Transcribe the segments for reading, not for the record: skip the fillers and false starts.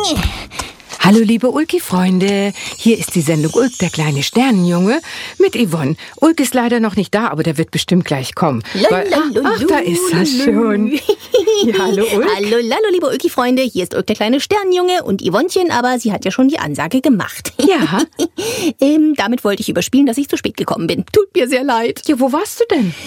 Hallo liebe Ulki-Freunde, hier ist die Sendung Ulk, der kleine Sternenjunge mit Yvonne. Ulk ist leider noch nicht da, aber der wird bestimmt gleich kommen. Ach, da ist er schon. Ja, hallo Ulk. Hallo, liebe Ulki-Freunde, hier ist Ulk, der kleine Sternenjunge und Yvonnchen, aber sie hat ja schon die Ansage gemacht. Ja. Damit wollte ich überspielen, dass ich zu spät gekommen bin. Tut mir sehr leid. Ja, wo warst du denn?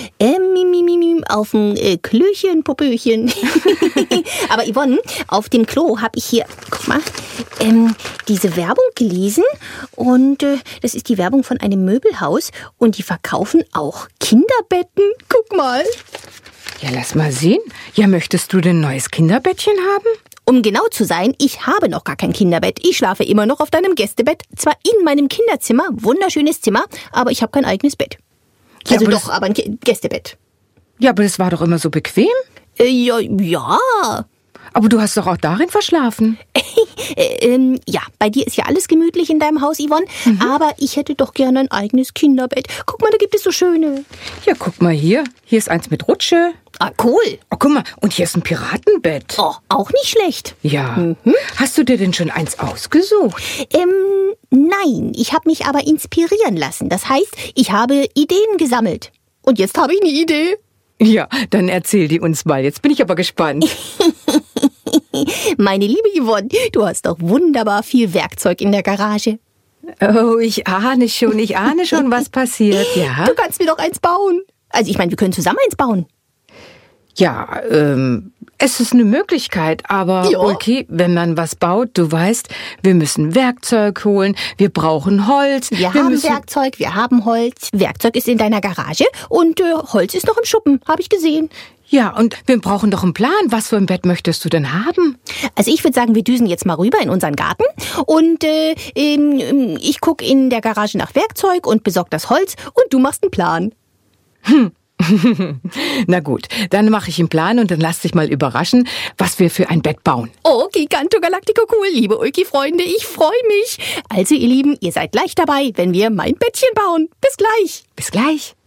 Auf dem Klöchen, Popöchen. Aber Yvonne, auf dem Klo habe ich hier, guck mal, diese Werbung gelesen und das ist die Werbung von einem Möbelhaus und die verkaufen auch Kinderbetten. Guck mal. Ja, lass mal sehen. Ja, möchtest du denn ein neues Kinderbettchen haben? Um genau zu sein, ich habe noch gar kein Kinderbett. Ich schlafe immer noch auf deinem Gästebett, zwar in meinem Kinderzimmer, wunderschönes Zimmer, aber ich habe kein eigenes Bett. Ja, Also aber ein Gästebett. Ja, aber das war doch immer so bequem. Ja. Aber du hast doch auch darin verschlafen. Ja, bei dir ist ja alles gemütlich in deinem Haus, Yvonne. Aber ich hätte doch gerne ein eigenes Kinderbett. Guck mal, da gibt es so schöne. Ja, guck mal hier. Hier ist eins mit Rutsche. Ah, cool. Oh, guck mal. Und hier ist ein Piratenbett. Oh, auch nicht schlecht. Ja. Hast du dir denn schon eins ausgesucht? Nein, ich habe mich aber inspirieren lassen. Das heißt, ich habe Ideen gesammelt. Und jetzt habe ich eine Idee. Ja, dann erzähl die uns mal. Jetzt bin ich aber gespannt. Meine liebe Yvonne, du hast doch wunderbar viel Werkzeug in der Garage. Oh, ich ahne schon, was passiert, ja? Du kannst mir doch eins bauen. Also ich meine, wir können zusammen eins bauen. Ja, es ist eine Möglichkeit, aber Ja. okay, wenn man was baut, du weißt, wir müssen Werkzeug holen, wir brauchen Holz. Wir haben Werkzeug, wir haben Holz. Werkzeug ist in deiner Garage und Holz ist noch im Schuppen, habe ich gesehen. Ja, und wir brauchen doch einen Plan. Was für ein Bett möchtest du denn haben? Also ich würde sagen, wir düsen jetzt mal rüber in unseren Garten und ich gucke in der Garage nach Werkzeug und besorge das Holz und du machst einen Plan. Na gut, dann mache ich einen Plan und dann lass dich mal überraschen, was wir für ein Bett bauen. Oh, Giganto Galactico cool, liebe Ulki-Freunde, ich freue mich. Also ihr Lieben, ihr seid gleich dabei, wenn wir mein Bettchen bauen. Bis gleich. Bis gleich.